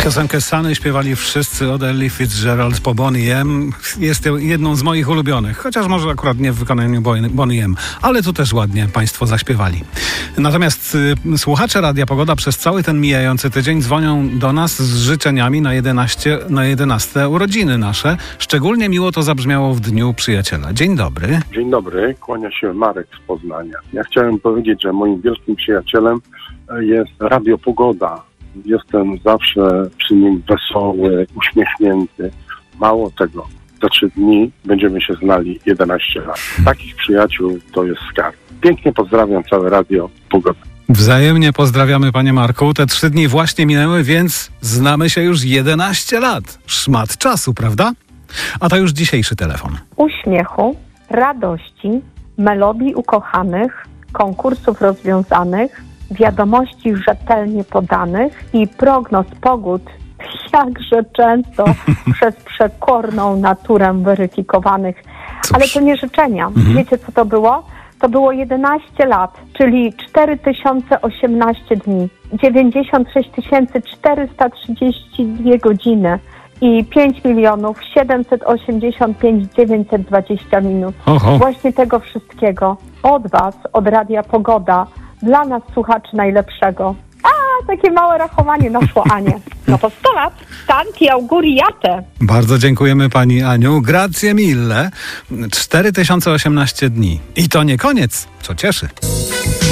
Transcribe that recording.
Piosenkę Sunny śpiewali wszyscy od Ellie Fitzgerald po Bonnie M. Jest jedną z moich ulubionych, chociaż może akurat nie w wykonaniu Bonnie M, ale tu też ładnie państwo zaśpiewali. Natomiast słuchacze Radia Pogoda przez cały ten mijający tydzień dzwonią do nas z życzeniami na 11 urodziny nasze. Szczególnie miło to zabrzmiało w Dniu Przyjaciela. Dzień dobry. Dzień dobry, kłania się Marek z Poznania. Ja chciałem powiedzieć, że moim wielkim przyjacielem jest Radio Pogoda. Jestem zawsze przy nim wesoły, uśmiechnięty. Mało tego, za 3 dni będziemy się znali 11 lat. Takich przyjaciół to jest skarb. Pięknie pozdrawiam całe Radio Pogoda. Wzajemnie pozdrawiamy, panie Marku. Te 3 dni właśnie minęły, więc znamy się już 11 lat. Szmat czasu, prawda? A to już dzisiejszy telefon. Uśmiechu, radości, melodii ukochanych, konkursów rozwiązanych, wiadomości rzetelnie podanych i prognoz pogód jakże często przez przekorną naturę weryfikowanych. Cóż. Ale to nie życzenia. Wiecie, co to było? To było 11 lat, czyli 4018 dni, 96 432 godziny i 5 785 920 minut. Oho. Właśnie tego wszystkiego od Was, od Radia Pogoda, dla nas słuchaczy najlepszego. Takie małe rachowanie naszło Anię. No to 100 lat. Tanti auguriate. Bardzo dziękujemy pani Aniu. Grazie mille. 4018 dni. I to nie koniec, co cieszy.